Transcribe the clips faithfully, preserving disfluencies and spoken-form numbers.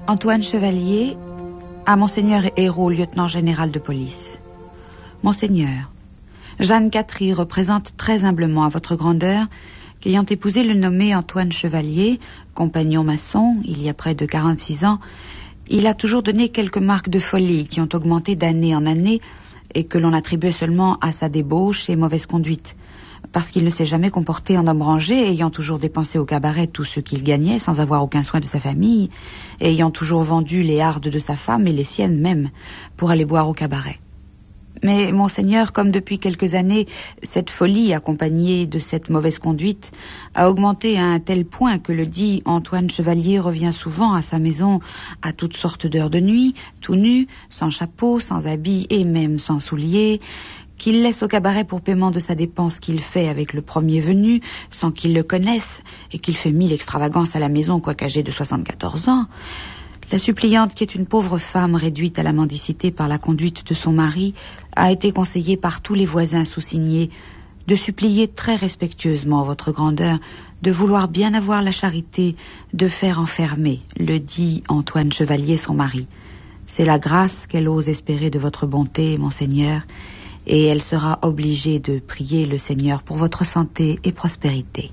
Antoine Chevalier à Monseigneur Hérault, lieutenant général de police. Monseigneur, Jeanne Catry représente très humblement à votre grandeur qu'ayant épousé le nommé Antoine Chevalier, compagnon maçon, il y a près de quarante-six ans, il a toujours donné quelques marques de folie qui ont augmenté d'année en année et que l'on attribuait seulement à sa débauche et mauvaise conduite, parce qu'il ne s'est jamais comporté en homme rangé, ayant toujours dépensé au cabaret tout ce qu'il gagnait sans avoir aucun soin de sa famille, et ayant toujours vendu les hardes de sa femme et les siennes même pour aller boire au cabaret. Mais, monseigneur, comme depuis quelques années, cette folie, accompagnée de cette mauvaise conduite, a augmenté à un tel point que le dit Antoine Chevalier revient souvent à sa maison à toutes sortes d'heures de nuit, tout nu, sans chapeau, sans habit et même sans souliers, qu'il laisse au cabaret pour paiement de sa dépense qu'il fait avec le premier venu, sans qu'il le connaisse, et qu'il fait mille extravagances à la maison, quoique âgé de soixante-quatorze ans. La suppliante, qui est une pauvre femme réduite à la mendicité par la conduite de son mari, a été conseillée par tous les voisins soussignés de supplier très respectueusement votre grandeur de vouloir bien avoir la charité de faire enfermer le dit Antoine Chevalier, son mari. C'est la grâce qu'elle ose espérer de votre bonté, monseigneur, et elle sera obligée de prier le Seigneur pour votre santé et prospérité.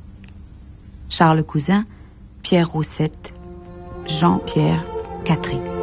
Charles Cousin, Pierre Roussette, Jean-Pierre Catry.